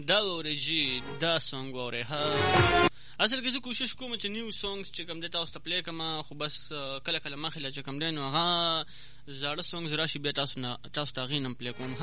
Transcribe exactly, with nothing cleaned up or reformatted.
دا ورېجي دا سونګ وره ها اصل کې زه کوشش کوم چې نیو سونګز چې کوم د تاسو ته پلی کوم خو بس کله کله مخې لا چې کوم دی نو هغه زاړه سونګز راشي بیا تاسو نه تاسو ته غینم پلی کوم